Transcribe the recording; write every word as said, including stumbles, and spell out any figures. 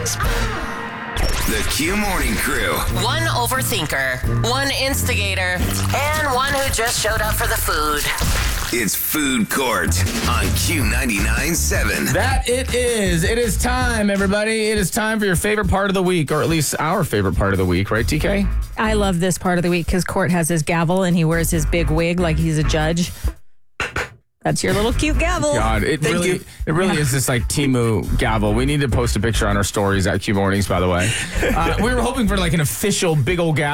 The Q Morning Crew. One overthinker, one instigator, and one who just showed up for the food. It's Food Court on Q ninety-nine point seven. That it is. It is time, everybody. It is time for your favorite part of the week, or at least our favorite part of the week, right, T K? I love this part of the week because Court has his gavel and he wears his big wig like he's a judge. That's your little cute gavel. God, it Thank really, you. it really is this like Temu gavel. We need to post a picture on our stories at Q Mornings, by the way. Uh, we were hoping for like an official big old gavel.